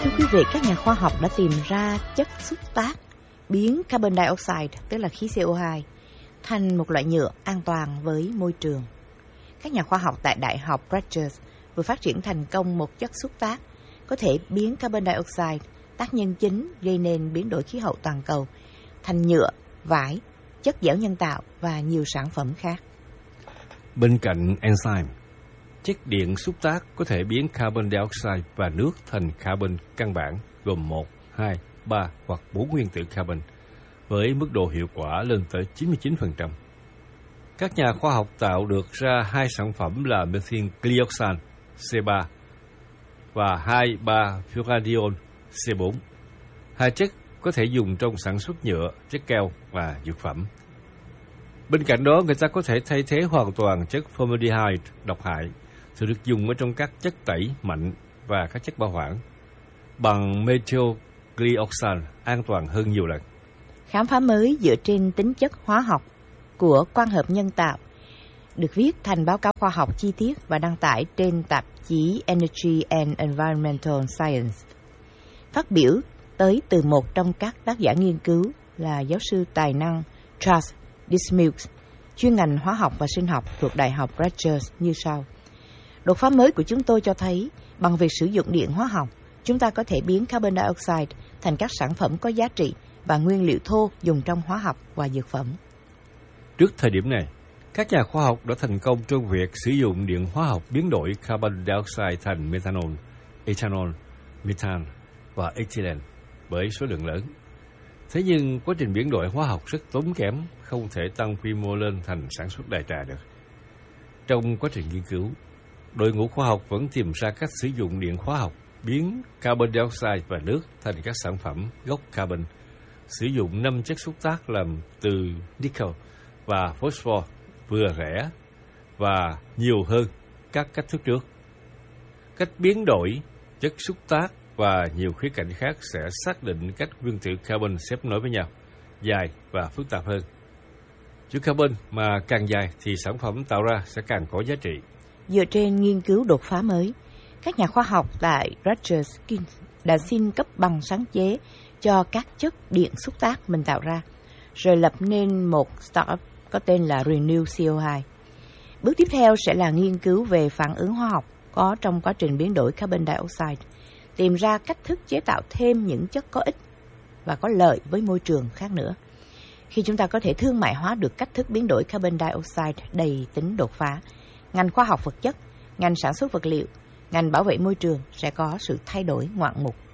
Thưa quý vị, các nhà khoa học đã tìm ra chất xúc tác biến carbon dioxide, tức là khí CO2, thành một loại nhựa an toàn với môi trường. Các nhà khoa học tại Đại học Rutgers vừa phát triển thành công một chất xúc tác có thể biến carbon dioxide, tác nhân chính gây nên biến đổi khí hậu toàn cầu, thành nhựa, vải, chất dẻo nhân tạo và nhiều sản phẩm khác. Bên cạnh enzyme, chất điện xúc tác có thể biến carbon dioxide và nước thành carbon căn bản gồm 1, 2, 3 hoặc 4 nguyên tử carbon với mức độ hiệu quả lên tới 99%. Các nhà khoa học tạo được ra hai sản phẩm là methylene glyoxal C3 và 2,3-furadiol C4. Hai chất có thể dùng trong sản xuất nhựa, chất keo và dược phẩm. Bên cạnh đó, người ta có thể thay thế hoàn toàn chất formaldehyde độc hại thường được dùng ở trong các chất tẩy mạnh và các chất bảo quản bằng methyl-glyoxal an toàn hơn nhiều lần. Khám phá mới dựa trên tính chất hóa học của quang hợp nhân tạo được viết thành báo cáo khoa học chi tiết và đăng tải trên tạp chí Energy and Environmental Science. Phát biểu tới từ một trong các tác giả nghiên cứu là giáo sư tài năng Charles Dismukes, chuyên ngành hóa học và sinh học thuộc Đại học Rutgers như sau. Đột phá mới của chúng tôi cho thấy bằng việc sử dụng điện hóa học, chúng ta có thể biến carbon dioxide thành các sản phẩm có giá trị và nguyên liệu thô dùng trong hóa học và dược phẩm. Trước thời điểm này, các nhà khoa học đã thành công trong việc sử dụng điện hóa học biến đổi carbon dioxide thành methanol, ethanol, methane và ethylene với số lượng lớn. Thế nhưng quá trình biến đổi hóa học rất tốn kém, không thể tăng quy mô lên thành sản xuất đại trà được. Trong quá trình nghiên cứu, đội ngũ khoa học vẫn tìm ra cách sử dụng điện hóa học biến carbon dioxide và nước thành các sản phẩm gốc carbon, sử dụng 5 chất xúc tác làm từ nickel và phosphor vừa rẻ và nhiều hơn các cách thức trước. Cách biến đổi chất xúc tác và nhiều khía cạnh khác sẽ xác định cách nguyên tử carbon xếp nối với nhau, dài và phức tạp hơn. Chữ carbon mà càng dài thì sản phẩm tạo ra sẽ càng có giá trị. Dựa trên nghiên cứu đột phá mới, các nhà khoa học tại Rutgers đã xin cấp bằng sáng chế cho các chất điện xúc tác mình tạo ra, rồi lập nên một startup có tên là Renew CO2. Bước tiếp theo sẽ là nghiên cứu về phản ứng hóa học có trong quá trình biến đổi carbon dioxide, tìm ra cách thức chế tạo thêm những chất có ích và có lợi với môi trường khác nữa. Khi chúng ta có thể thương mại hóa được cách thức biến đổi carbon dioxide đầy tính đột phá, ngành khoa học vật chất, ngành sản xuất vật liệu, ngành bảo vệ môi trường sẽ có sự thay đổi ngoạn mục.